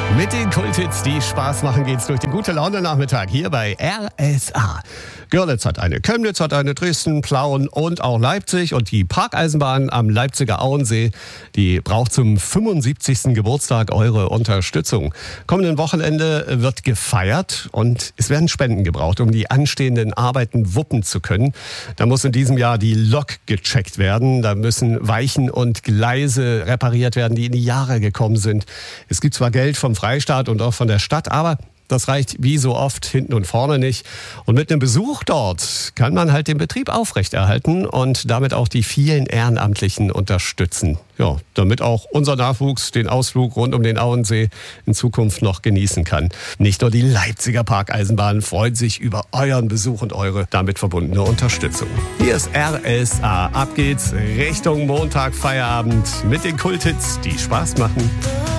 Mit den Kulthits, die Spaß machen, geht's durch den Gute-Laune-Nachmittag hier bei RSA. Görlitz hat eine, Chemnitz hat eine, Dresden, Plauen und auch Leipzig. Und die Parkeisenbahn am Leipziger Auensee, die braucht zum 75. Geburtstag eure Unterstützung. Kommenden Wochenende wird gefeiert und es werden Spenden gebraucht, um die anstehenden Arbeiten wuppen zu können. Da muss in diesem Jahr die Lok gecheckt werden. Da müssen Weichen und Gleise repariert werden, die in die Jahre gekommen sind. Es gibt zwar Geld vom Freistaat und auch von der Stadt, aber das reicht wie so oft hinten und vorne nicht. Und mit einem Besuch dort kann man halt den Betrieb aufrechterhalten und damit auch die vielen Ehrenamtlichen unterstützen. Ja, damit auch unser Nachwuchs den Ausflug rund um den Auensee in Zukunft noch genießen kann. Nicht nur die Leipziger Parkeisenbahn freut sich über euren Besuch und eure damit verbundene Unterstützung. Hier ist RSA. Ab geht's Richtung Montag, Feierabend mit den Kulthits, die Spaß machen.